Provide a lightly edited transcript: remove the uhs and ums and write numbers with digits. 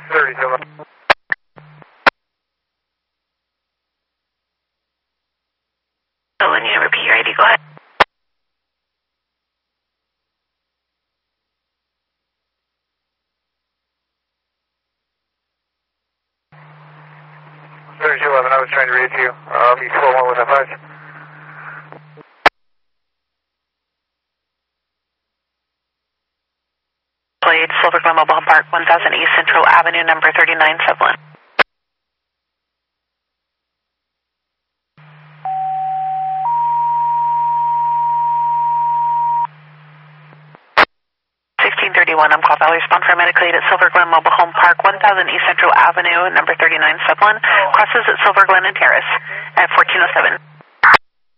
37. So when you repeat your ID, go ahead. I was trying to read you. Be 41 with a 5. Played Silver Glen Mobile Home Park, 1000 East Central Avenue, number 39, Sutherland. I'm call Valley, respond for a medical aid at Silver Glen Mobile Home Park, 1000 East Central Avenue, number 39, Sutherland. Crosses at Silver Glen and Terrace at 1407.